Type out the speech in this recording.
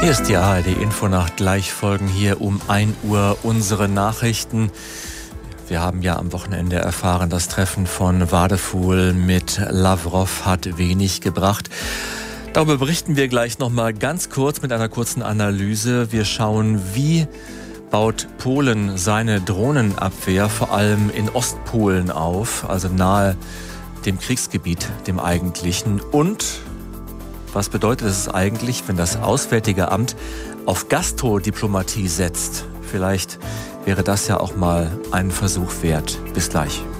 Hier ist die ARD-Infonacht. Gleich folgen hier um 1 Uhr unsere Nachrichten. Wir haben ja am Wochenende erfahren, das Treffen von Wadefuhl mit Lavrov hat wenig gebracht. Darüber berichten wir gleich nochmal ganz kurz mit einer kurzen Analyse. Wir schauen, wie baut Polen seine Drohnenabwehr vor allem in Ostpolen auf, also nahe dem Kriegsgebiet, dem eigentlichen. Und was bedeutet es eigentlich, wenn das Auswärtige Amt auf Gastrodiplomatie setzt? Vielleicht wäre das ja auch mal einen Versuch wert. Bis gleich.